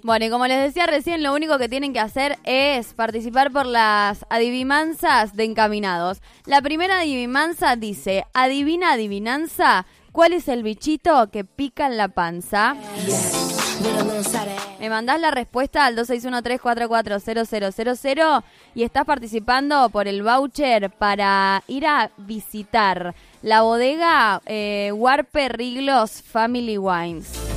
Bueno, y como les decía recién, lo único que tienen que hacer es participar por las adivinanzas de Encaminados. La primera adivinanza dice: adivina, adivinanza, ¿cuál es el bichito que pica en la panza? Me mandás la respuesta al 2613440000 y estás participando por el voucher para ir a visitar la bodega Warper Riglos Family Wines.